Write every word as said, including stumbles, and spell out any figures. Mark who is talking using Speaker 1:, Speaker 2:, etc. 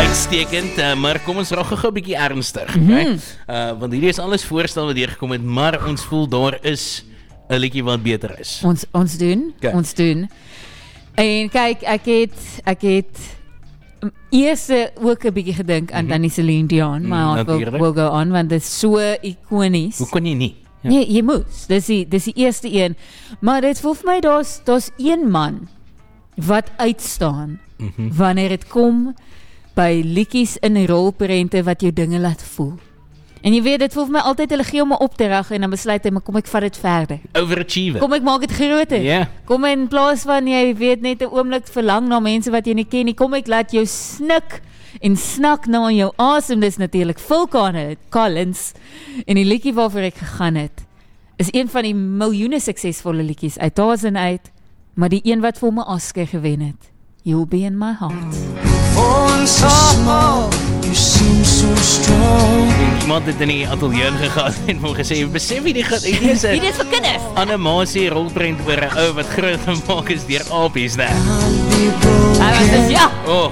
Speaker 1: Uitstekend, uh, maar kom ons raak gou 'n bietjie ernstig. Mm -hmm. okay? uh, want hierdie is alles voorstel wat hier gekom het, maar ons voel daar is 'n liedjie wat beter is.
Speaker 2: Ons ons doen,
Speaker 1: okay.
Speaker 2: ons doen. En kyk, ek het ek het eers ook 'n bietjie gedink aan mm -hmm. Danny Celine Dion, maar mm, will, will go on want dit is so ikonies.
Speaker 1: Hoe kon jy nie?
Speaker 2: Ja. Nee, jy moet. Dis die dis die eerste een. Maar dit voel vir my daar's daar's een man wat uitstaan mm -hmm. wanneer dit kom by liedjies in die rolprente wat jou dinge laat voel. En jy weet, dit voel vir my altyd hulle gee om op te reg en dan besluit hy, maar kom ek vat dit verder.
Speaker 1: Overachiever.
Speaker 2: Kom ek maak dit groter.
Speaker 1: Yeah.
Speaker 2: Kom in plaas van jy weet net 'n oomblik verlang na mense wat jy nie ken nie, kom ek laat jou snik en snak na jou asem. Dis natuurlik Phil Collins en die liedjie waarvoor ek gegaan het is een van die miljoene suksesvolle liedjies uit daarin uit, maar die een wat vir my Oscar gewen het. You'll be in my heart.
Speaker 3: Oh, so small, you seem so strong.
Speaker 1: Iemand het in die ateljee gegaan en hom gesê, besef jy die hierdie is 'n
Speaker 2: Hierdie is vir kinders.
Speaker 1: Animasie rolprent oor 'n ou wat groot gemaak is deur apies, né?
Speaker 2: Hy was dus ja.
Speaker 1: Oh.